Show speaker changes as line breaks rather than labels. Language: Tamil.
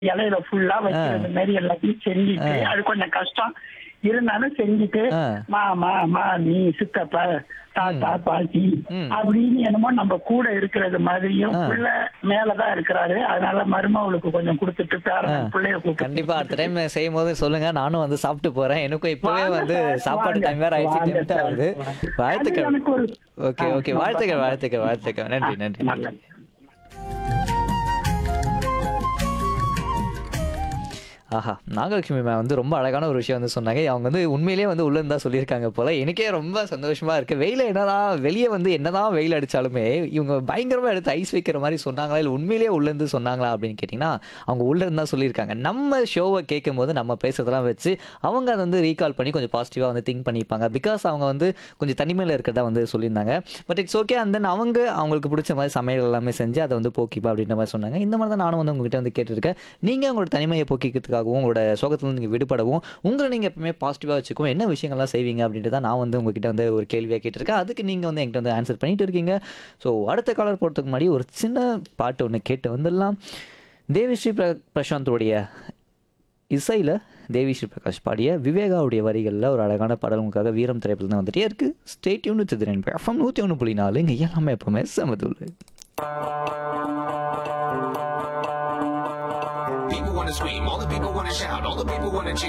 இலையில ஃபுல்லா வைக்கிறது மாதிரி எல்லாத்தையும் செஞ்சுட்டு அது கொஞ்சம் கஷ்டம் இருந்தாலும் செஞ்சுட்டு
ஆ.
மா நீ சித்தப்பா தாத்தா பாட்டி அப்படின்னு என்னமோ நம்ம கூட இருக்கிறது மாதிரியும் பிள்ளை மேலதான் இருக்கிறாரு. அதனால மருமகளுக்கு கொஞ்சம் கொடுத்துட்டு பிள்ளைய
கண்டிப்பா அடுத்த டைம்
கூப்பிட்டு
செய்யும் போது சொல்லுங்க, நானும் வந்து சாப்பிட்டு போறேன். எனக்கும் இப்பவே
வாங்க
வந்து
சார்,
சாப்பாடு
வாங்க.
டைம் வேற ஆயிடுச்சு,
வாங்க
டெம்ட்
சார்,
ஆகுது.
வாங்க. அது
வாழ்த்துக்கள்.
எனக்கு ஒரு
ஓகே ஓகே,
ரொம்ப
வாழ்த்துக்கள்
சந்தோஷம்.
வாழ்த்துக்கள் வாழ்த்துக்கள். நன்றி நன்றி.
நல்லது.
ஆஹா! நாகலட்சுமி மேம் வந்து ரொம்ப அழகான ஒரு விஷயம் வந்து சொன்னாங்க. அவங்க வந்து உண்மையிலேயே வந்து உள்ள இருந்தா சொல்லியிருக்காங்க போல. எனக்கே ரொம்ப சந்தோஷமா இருக்கு. வெளிய வந்து என்னதான் வெயில் அடிச்சாலுமே, இவங்க பயங்கரமா எடுத்து ஐஸ் வைக்கிற மாரி சொன்னாங்களா? இல்ல உண்மையிலேயே உள்ள இருந்து சொன்னாங்களா? அப்படின்னு கேட்டீங்கன்னா, அவங்க உள்ள இருந்து தான் சொல்லியிருக்காங்க. நம்ம ஷோவ கேட்கும்போது நம்ம பேசுறதெல்லாம் வச்சு, அவங்க அத வந்து ரீகால் பண்ணி கொஞ்சம் பாசிட்டிவா வந்து திங்க் பண்ணியிருப்பாங்க. பிகாஸ் அவங்க வந்து கொஞ்சம் தனிமையில இருக்கிறதா வந்து சொல்லியிருந்தாங்க. But it's okay. And then அவங்களுக்கு பிடிச்ச மாரி சமையல் எல்லாமே செஞ்சு அத வந்து போக்கிப்பா அப்படின்ற மாரி சொன்னாங்க. இந்த மாரி தான் நானும் வந்து உங்ககிட்ட வந்து கேட்டுருக்கேன். நீங்க உங்களோட தனிமையை போக்கிக்கிறதுக்காகவும், உங்களோட சோகத்திலிருந்து நீங்க விடுபடவும், உங்கள நீங்க எப்பவுமே பாசிட்டிவா வச்சுக்கவும் என்ன விஷயங்கள்லாம் செய்வீங்க அப்படின்ட்டு தான் நான் வந்து உங்ககிட்ட வந்து ஒரு கேள்வியா கேட்டிருக்கேன். அதுக்கு நீங்க வந்து என்கிட்ட வந்து ஆன்சர் பண்ணிட்டு இருக்கீங்க. ஸோ அடுத்த காலர் போறதுக்கு முன்னாடி ஒரு சின்ன பாட்டு ஒண்ணு கேட்டு வந்துடலாம். தேவிஸ்ரீ பிரசாந்தோடைய இசையில தேவிஸ்ரீ பிரகாஷ் பாடிய விவேகாவுடைய வரிகள்ல ஒரு அழகான பாடல் உங்களுக்காக வீரம் திரைப்படம் தான் வந்துட்டே இருக்கு. Stay tune with Thiran FM 101.4 இங்க எல்லாமே எப்பவுமே சமதுள்ள.
People wanna scream, all the people wanna shout, all the people wanna cheer.